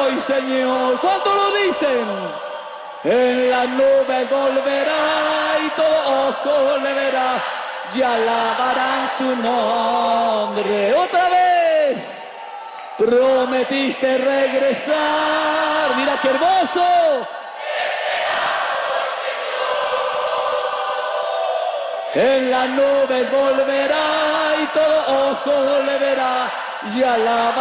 hoy, Señor. ¿Cuánto lo dicen? En la nube volverá y todo ojo le verá y alabarán su nombre. Otra vez. Prometiste regresar. Mira qué hermoso. En la nube volverá y todo ojo le verá y alabará.